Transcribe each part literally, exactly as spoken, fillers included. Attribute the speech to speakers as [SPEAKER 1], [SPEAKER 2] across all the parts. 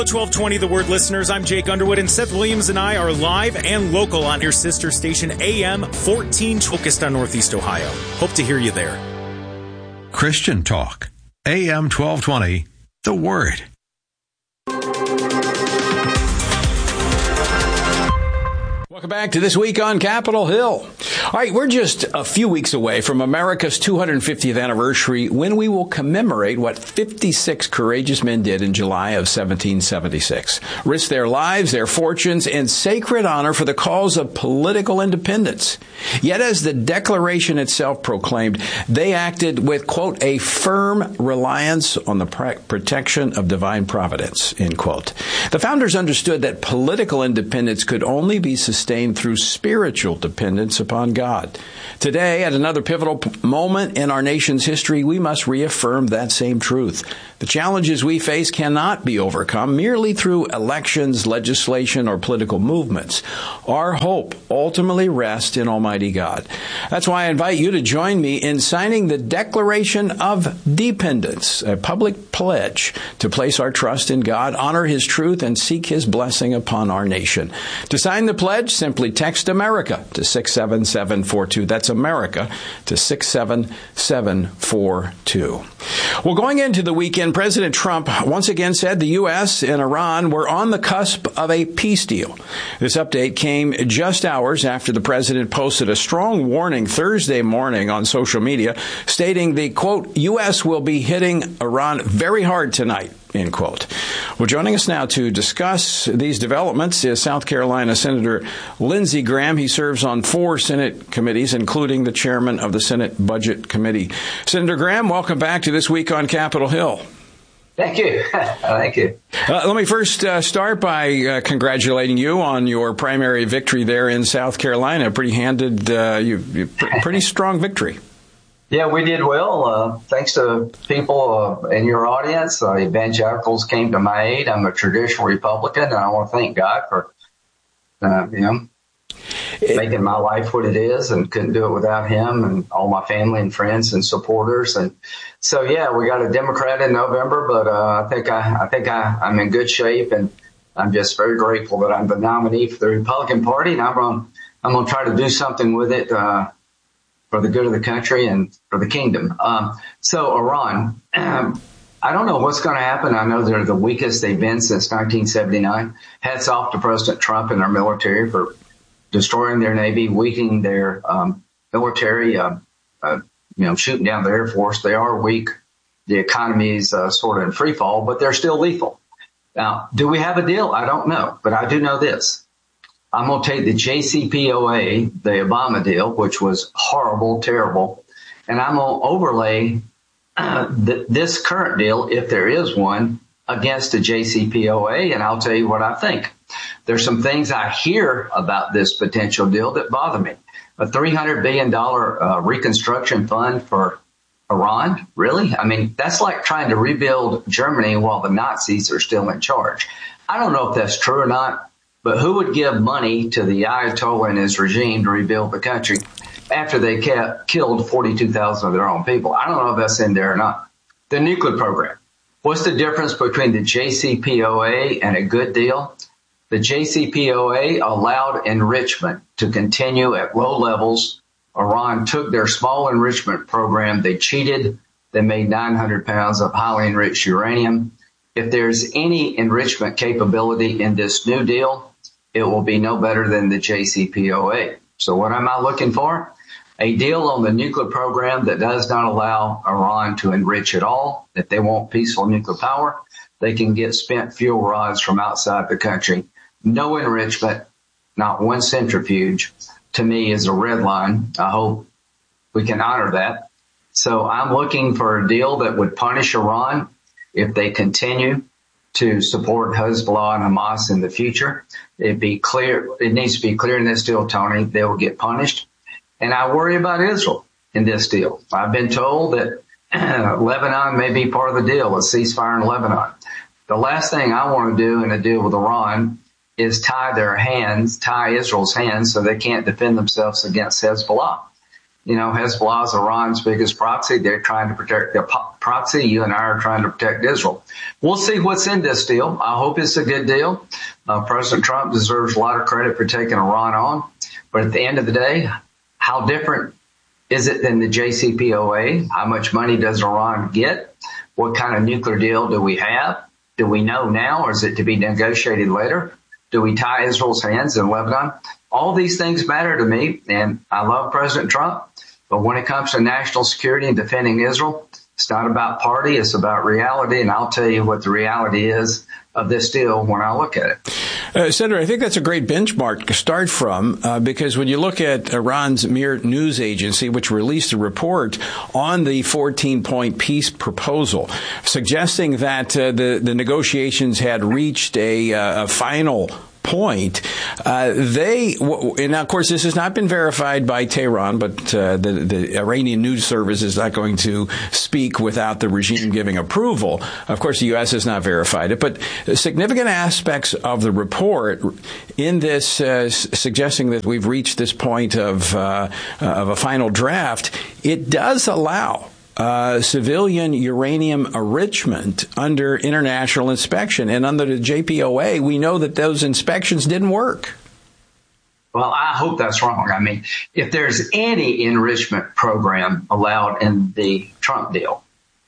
[SPEAKER 1] twelve twenty The Word listeners, I'm Jake Underwood, and Seth Williams and I are live and local on your sister station A M fourteen, focused on Northeast Ohio. Hope to hear you there.
[SPEAKER 2] Christian Talk, A M twelve twenty, The Word.
[SPEAKER 3] Welcome back to This Week on Capitol Hill. All right, we're just a few weeks away from America's two hundred fiftieth anniversary, when we will commemorate what fifty-six courageous men did in July of seventeen seventy-six. Risked their lives, their fortunes, and sacred honor for the cause of political independence. Yet, as the Declaration itself proclaimed, they acted with, quote, a firm reliance on the protection of divine providence, end quote. The founders understood that political independence could only be sustained through spiritual dependence upon God. Today, at another pivotal moment in our nation's history, we must reaffirm that same truth. The challenges we face cannot be overcome merely through elections, legislation, or political movements. Our hope ultimately rests in Almighty God. That's why I invite you to join me in signing the Declaration of Dependence, a public pledge to place our trust in God, honor His truth, and seek His blessing upon our nation. To sign the pledge, simply text America to six seven seven four two. That's America to six seven seven four two. Well, going into the weekend, President Trump once again said the U S and Iran were on the cusp of a peace deal. This update came just hours after the president posted a strong warning Thursday morning on social media, stating the, quote, U S will be hitting Iran very hard tonight, end quote. Well, joining us now to discuss these developments is South Carolina Senator Lindsey Graham. He serves on four Senate committees, including the chairman of the Senate Budget Committee. Senator Graham, welcome back to This Week on Capitol Hill.
[SPEAKER 4] Thank you. Thank you.
[SPEAKER 3] Uh, let me first uh, start by uh, congratulating you on your primary victory there in South Carolina. Pretty handed, uh, you, you pr- pretty strong victory.
[SPEAKER 4] Yeah, we did well. Uh, thanks to people uh, in your audience. Uh, evangelicals came to my aid. I'm a traditional Republican, and I want to thank God for uh, you know, making my life what it is, and couldn't do it without Him and all my family and friends and supporters. And so, yeah, we got a Democrat in November, but uh, I think I, I think I, I'm in good shape, and I'm just very grateful that I'm the nominee for the Republican Party, and I'm going I'm going to try to do something with it uh, for the good of the country and for the kingdom. Um, so Iran, um, I don't know what's going to happen. I know they're the weakest they've been since nineteen seventy-nine. Hats off to President Trump and our military for destroying their Navy, weakening their um, military, uh, uh, you know, shooting down the Air Force. They are weak. The economy is uh, sort of in free fall, but they're still lethal. Now, do we have a deal? I don't know, but I do know this. I'm going to take the J C P O A, the Obama deal, which was horrible, terrible, and I'm going to overlay uh, th- this current deal, if there is one, against the J C P O A, and I'll tell you what I think. There's some things I hear about this potential deal that bother me. A three hundred billion dollars uh, reconstruction fund for Iran? Really? I mean, that's like trying to rebuild Germany while the Nazis are still in charge. I don't know if that's true or not, but who would give money to the Ayatollah and his regime to rebuild the country after they kept, killed forty-two thousand of their own people? I don't know if that's in there or not. The nuclear program. What's the difference between the J C P O A and a good deal? The J C P O A allowed enrichment to continue at low levels. Iran took their small enrichment program. They cheated. They made nine hundred pounds of highly enriched uranium. If there's any enrichment capability in this new deal, it will be no better than the J C P O A. So what am I looking for? A deal on the nuclear program that does not allow Iran to enrich at all. If they want peaceful nuclear power, they can get spent fuel rods from outside the country. No enrichment, not one centrifuge, to me is a red line. I hope we can honor that. So I'm looking for a deal that would punish Iran if they continue to support Hezbollah and Hamas in the future. It'd be clear, it needs to be clear in this deal, Tony, they will get punished. And I worry about Israel in this deal. I've been told that Lebanon may be part of the deal, a ceasefire in Lebanon. The last thing I want to do in a deal with Iran is tie their hands, tie Israel's hands so they can't defend themselves against Hezbollah. You know, Hezbollah is Iran's biggest proxy. They're trying to protect their proxy. You and I are trying to protect Israel. We'll see what's in this deal. I hope it's a good deal. Uh, President Trump deserves a lot of credit for taking Iran on. But at the end of the day, how different is it than the J C P O A? How much money does Iran get? What kind of nuclear deal do we have? Do we know now, or is it to be negotiated later? Do we tie Israel's hands in Lebanon? All these things matter to me, and I love President Trump. But when it comes to national security and defending Israel, it's not about party, it's about reality. And I'll tell you what the reality is of this deal when I look at it.
[SPEAKER 3] Uh, Senator, I think that's a great benchmark to start from, uh, because when you look at Iran's Mir news agency, which released a report on the fourteen-point peace proposal, suggesting that uh, the, the negotiations had reached a, uh, a final point, uh, they, and of course this has not been verified by Tehran, but uh, the, the Iranian news service is not going to speak without the regime giving approval. Of course, the U S has not verified it, but significant aspects of the report in this uh, suggesting that we've reached this point of, uh, of a final draft, it does allow Uh, civilian uranium enrichment under international inspection. And under the J P O A, we know that those inspections didn't work.
[SPEAKER 4] Well, I hope that's wrong. I mean, if there's any enrichment program allowed in the Trump deal,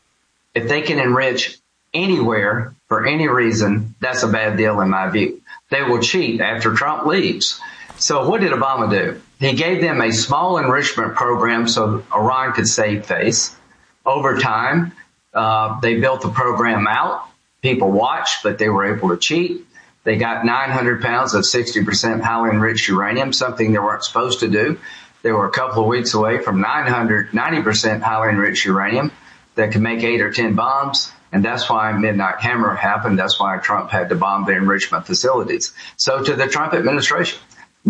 [SPEAKER 4] if they can enrich anywhere for any reason, that's a bad deal in my view. They will cheat after Trump leaves. So what did Obama do? He gave them a small enrichment program so Iran could save face. Over time, uh, they built the program out. People watched, but they were able to cheat. They got nine hundred pounds of sixty percent highly enriched uranium, something they weren't supposed to do. They were a couple of weeks away from nine hundred, ninety percent highly enriched uranium that could make eight or ten bombs. And that's why Midnight Hammer happened. That's why Trump had to bomb the enrichment facilities. So to the Trump administration,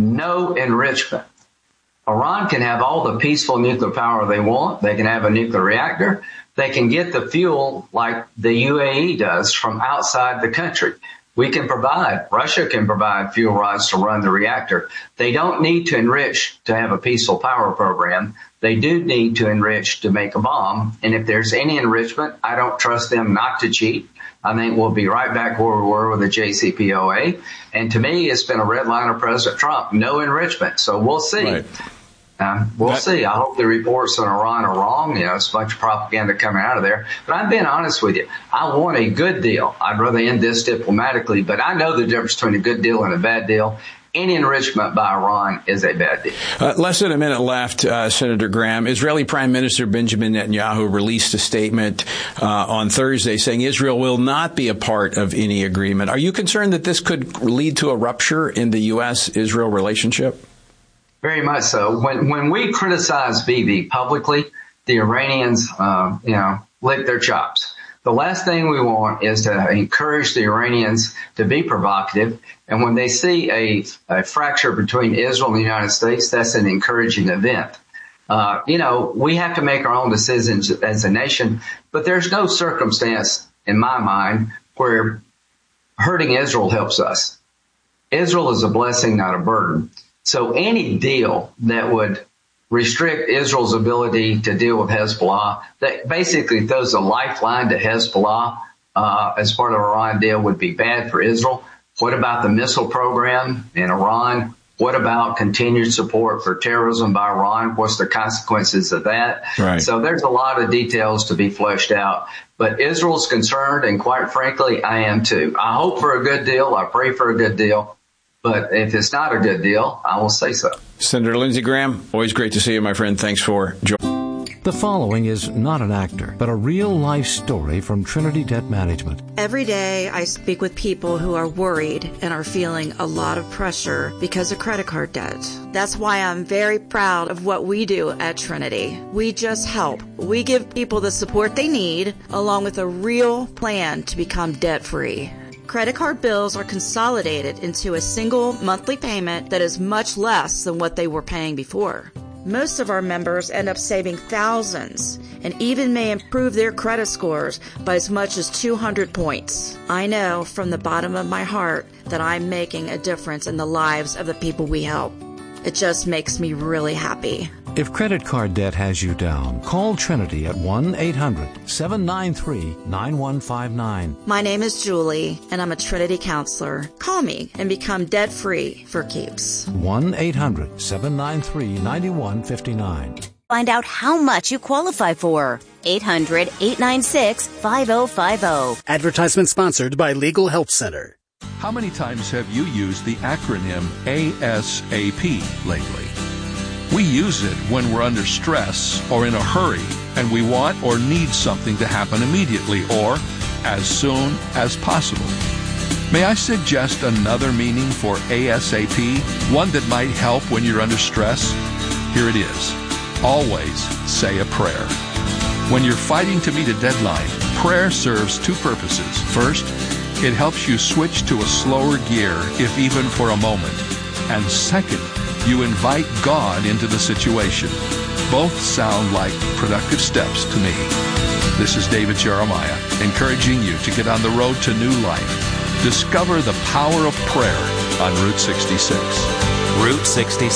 [SPEAKER 4] no enrichment. Iran can have all the peaceful nuclear power they want. They can have a nuclear reactor. They can get the fuel like the U A E does from outside the country. We can provide, Russia can provide fuel rods to run the reactor. They don't need to enrich to have a peaceful power program. They do need to enrich to make a bomb. And if there's any enrichment, I don't trust them not to cheat. I think we'll be right back where we were with the J C P O A. And to me, it's been a red line of President Trump, no enrichment. So we'll see.
[SPEAKER 3] Right.
[SPEAKER 4] Um, we'll that, see. I hope the reports on Iran are wrong. You know, it's a bunch of propaganda coming out of there. But I'm being honest with you. I want a good deal. I'd rather end this diplomatically, but I know the difference between a good deal and a bad deal. Any enrichment by Iran is a bad deal.
[SPEAKER 3] Uh, less than a minute left, uh, Senator Graham. Israeli Prime Minister Benjamin Netanyahu released a statement uh, on Thursday saying Israel will not be a part of any agreement. Are you concerned that this could lead to a rupture in the U S Israel relationship?
[SPEAKER 4] Very much so. When when we criticize Bibi publicly, the Iranians, uh, you know, lick their chops. The last thing we want is to encourage the Iranians to be provocative. And when they see a, a fracture between Israel and the United States, that's an encouraging event. Uh, you know, we have to make our own decisions as a nation, but there's no circumstance in my mind where hurting Israel helps us. Israel is a blessing, not a burden. So any deal that would restrict Israel's ability to deal with Hezbollah, that basically throws a lifeline to Hezbollah uh, as part of Iran deal, would be bad for Israel. What about the missile program in Iran? What about continued support for terrorism by Iran? What's the consequences of that?
[SPEAKER 3] Right.
[SPEAKER 4] So there's a lot of details to be fleshed out. But Israel's concerned, and quite frankly, I am too. I hope for a good deal. I pray for a good deal. But if it's not a good deal, I will say so.
[SPEAKER 3] Senator Lindsey Graham, always great to see you, my friend. Thanks for joining.
[SPEAKER 5] The following is not an actor, but a real-life story from Trinity Debt Management.
[SPEAKER 6] Every day I speak with people who are worried and are feeling a lot of pressure because of credit card debt. That's why I'm very proud of what we do at Trinity. We just help. We give people the support they need, along with a real plan to become debt-free. Credit card bills are consolidated into a single monthly payment that is much less than what they were paying before. Most of our members end up saving thousands and even may improve their credit scores by as much as two hundred points. I know from the bottom of my heart that I'm making a difference in the lives of the people we help. It just makes me really happy.
[SPEAKER 5] If credit card debt has you down, call Trinity at one eight hundred seven nine three nine one five nine.
[SPEAKER 6] My name is Julie, and I'm a Trinity counselor. Call me and become debt-free for keeps.
[SPEAKER 5] one eight hundred seven nine three nine one five nine.
[SPEAKER 7] Find out how much you qualify for. eight hundred eight nine six five zero five zero.
[SPEAKER 8] Advertisement sponsored by Legal Help Center.
[SPEAKER 2] How many times have you used the acronym A S A P lately? We use it when we're under stress or in a hurry and we want or need something to happen immediately or as soon as possible. May I suggest another meaning for A S A P, one that might help when you're under stress? Here it is. Always say a prayer. When you're fighting to meet a deadline, prayer serves two purposes. First, it helps you switch to a slower gear, if even for a moment. And second, you invite God into the situation. Both sound like productive steps to me. This is David Jeremiah, encouraging you to get on the road to new life. Discover the power of prayer on Route sixty-six.
[SPEAKER 1] Route sixty-six.